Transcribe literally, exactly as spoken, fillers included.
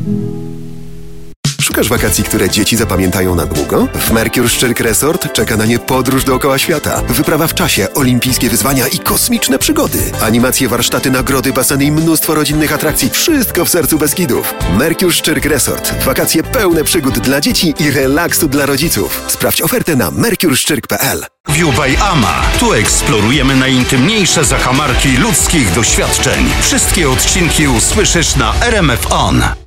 Szukasz wakacji, które dzieci zapamiętają na długo? W Mercure Szczyrk Resort czeka na nie podróż dookoła świata. Wyprawa w czasie, olimpijskie wyzwania i kosmiczne przygody. Animacje, warsztaty, nagrody, baseny i mnóstwo rodzinnych atrakcji. Wszystko w sercu Beskidów. Mercure Szczyrk Resort. Wakacje pełne przygód dla dzieci i relaksu dla rodziców. Sprawdź ofertę na mercure szczyrk kropka p l. View by Ama. Tu eksplorujemy najintymniejsze zakamarki ludzkich doświadczeń. Wszystkie odcinki usłyszysz na R M F On.